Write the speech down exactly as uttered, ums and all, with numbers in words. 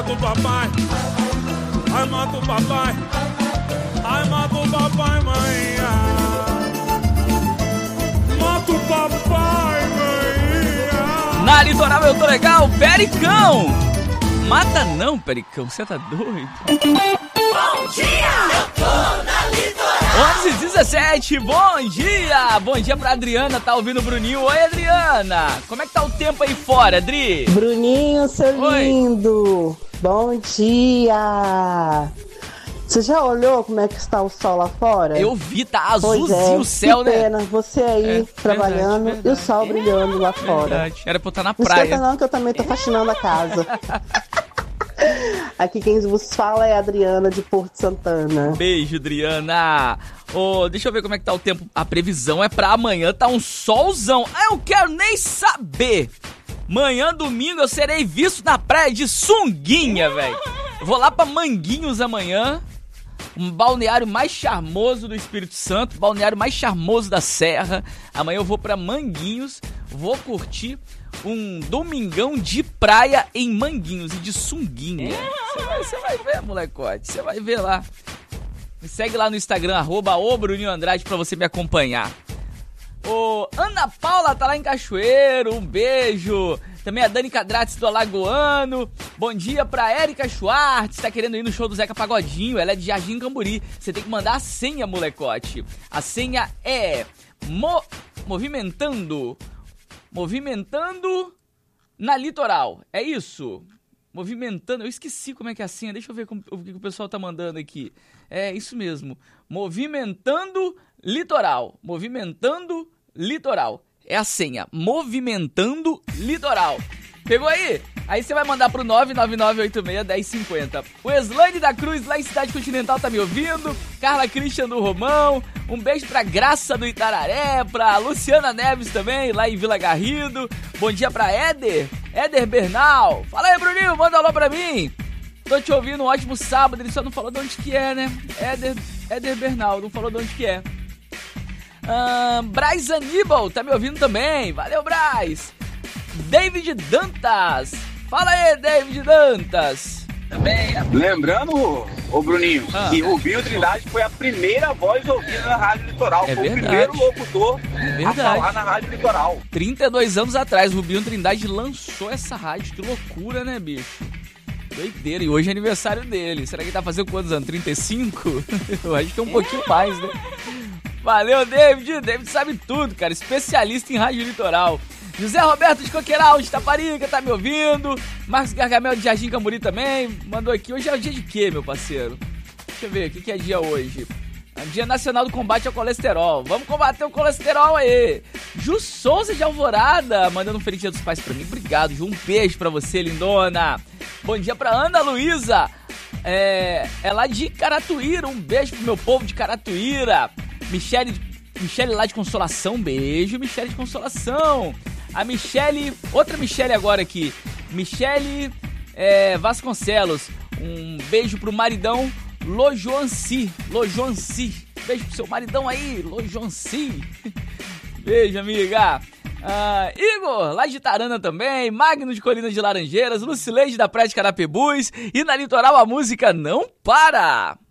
mata o papai. Ai, mata o papai. Ai, mata o papai, mãe. Mata o papai, mãe. Na Litoral eu tô legal, Pericão. Mata não, Pericão, você tá doido? Bom dia, eu tô na Litoral. onze e dezessete, bom dia. Bom dia pra Adriana, tá ouvindo o Bruninho. Oi, Adriana. Como é que tá o tempo aí fora, Adri? Bruninho, seu Oi. lindo. Bom dia. Você já olhou como é que está o sol lá fora? Eu vi, tá Pois azulzinho é, o céu, que né? pena, você aí É, trabalhando verdade, e o sol brilhando lá fora. Verdade. Era pra eu estar na Não praia. esquenta não que eu também tô faxinando a casa. Aqui quem vos fala é a Adriana de Porto Santana. Beijo, Adriana. Ô, deixa eu ver como é que tá o tempo. A previsão é pra amanhã, tá um solzão. Ah, eu quero nem saber. Manhã, domingo, eu serei visto na praia de sunguinha, velho. Vou lá pra Manguinhos amanhã. Um balneário mais charmoso do Espírito Santo, balneário mais charmoso da Serra. Amanhã eu vou pra Manguinhos, vou curtir um domingão de praia em Manguinhos e de sunguinha. Você vai, você vai ver, molecote, você vai ver lá. Me segue lá no Instagram, arroba o Bruninho Andrade, pra você me acompanhar. Ô, Ana Paula tá lá em Cachoeiro, um beijo. Também a Dani Cadrates do Alagoano. Bom dia pra Érica Schwartz, tá querendo ir no show do Zeca Pagodinho. Ela é de Jardim Camburi. Você tem que mandar a senha, molecote. A senha é mo- movimentando, movimentando na Litoral. É isso? Movimentando, eu esqueci como é que é a senha. Deixa eu ver como, o que o pessoal tá mandando aqui. É isso mesmo. Movimentando Litoral. Movimentando Litoral. É a senha, Movimentando Litoral. Pegou aí? Aí você vai mandar pro nove nove nove oito seis um zero cinco zero. O Eslane da Cruz, lá em Cidade Continental, tá me ouvindo. Carla Christian do Romão. Um beijo pra Graça do Itararé, pra Luciana Neves também, lá em Vila Garrido. Bom dia pra Éder, Éder Bernal. Fala aí, Bruninho, manda um alô pra mim. Tô te ouvindo, um ótimo sábado. Ele só não falou de onde que é, né? Éder, Éder Bernal, não falou de onde que é. Uh, Braz Aníbal, tá me ouvindo também. Valeu, Braz. David Dantas. Fala aí, David Dantas. Também. Lembrando, ô Bruninho, Ah. que Rubinho Trindade foi a primeira voz ouvida na Rádio Litoral. É foi verdade. o primeiro locutor É a verdade. falar na Rádio Litoral. trinta e dois anos atrás, Rubinho Trindade lançou essa rádio. Que loucura, né, bicho? Doideira. E hoje é aniversário dele. Será que ele tá fazendo quantos anos? trinta e cinco? Eu acho que é um pouquinho mais, né? Valeu, David. David sabe tudo, cara. Especialista em rádio litoral. José Roberto de Coqueiral, de Taparica, tá me ouvindo. Marcos Gargamel de Jardim Camburi também. Mandou aqui. Hoje é o dia de quê, meu parceiro? Deixa eu ver. O que, que é dia hoje? É Dia Nacional do Combate ao Colesterol. Vamos combater o colesterol aí. Ju Souza de Alvorada, mandando um feliz dia dos pais pra mim. Obrigado, Ju. Um beijo pra você, lindona. Bom dia pra Ana Luísa. É, é lá de Caratuíra. Um beijo pro meu povo de Caratuíra. Michele, Michele lá de Consolação, beijo, Michele de Consolação. A Michele, outra Michele agora aqui, Michele é, Vasconcelos, um beijo pro maridão Lojoanci, Lojoanci, beijo pro seu maridão aí, Lojoanci, beijo, amiga. Ah, Igor, lá de Tarana também, Magno de Colina de Laranjeiras, Lucileide da Praia de Carapebus, e na Litoral a música não para.